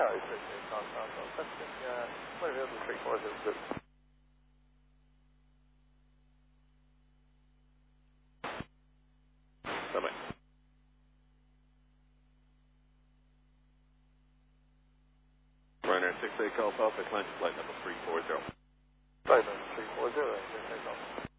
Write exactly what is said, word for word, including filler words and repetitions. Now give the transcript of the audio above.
Charlie six eight Golf Alpha, testing, uh, one available three four zero two. Bye-bye. Runner six eight Golf Alpha, climb to flight level three four zero. Flight level three four zero, six eight Golf.